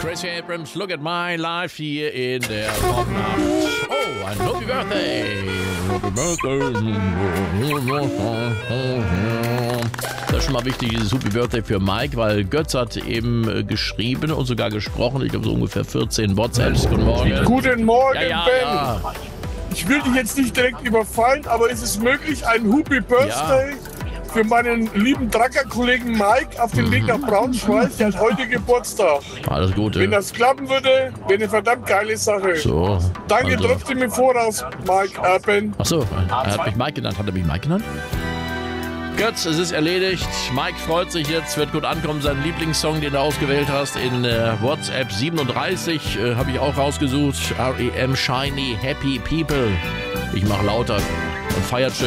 Tracy Abrams, Look at My Life hier in der Popnacht. Oh, ein Happy Birthday. Happy Birthday. Das ist schon mal wichtig, dieses Happy Birthday für Mike, weil Götz hat eben geschrieben und sogar gesprochen. Ich glaube, so ungefähr 14 WhatsApps. Guten Morgen. Guten Morgen, Ja. Ben. Ich will dich jetzt nicht direkt überfallen, aber ist es möglich, ein Happy Birthday für meinen lieben Tracker-Kollegen Mike auf dem Weg nach Braunschweig? Der hat heute Geburtstag. Alles Gute. Wenn das klappen würde, wäre eine verdammt geile Sache. So. Danke also. trotzdem im Voraus, Mike, Ben. Achso, er hat mich Mike genannt. Hat er mich Mike genannt? Götz, es ist erledigt. Mike freut sich jetzt, wird gut ankommen. Seinen Lieblingssong, den du ausgewählt hast, in WhatsApp 37, habe ich auch rausgesucht. R.E.M. Shiny Happy People. Ich mache lauter und feiert schön.